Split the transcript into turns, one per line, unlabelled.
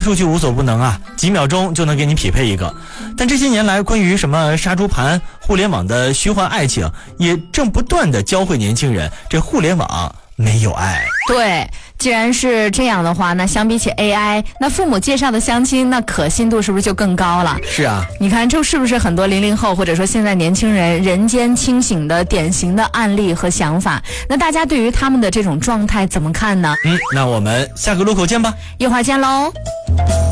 数据无所不能啊，几秒钟就能给你匹配一个。但这些年来，关于什么杀猪盘、互联网的虚幻爱情，也正不断的教会年轻人，这互联网没有爱。
对，既然是这样的话，那相比起 AI， 那父母介绍的相亲，那可信度是不是就更高了？
是啊，
你看这是不是很多00后或者说现在年轻人人间清醒的典型的案例和想法？那大家对于他们的这种状态怎么看呢？
那我们下个路口见吧，
一会儿见喽。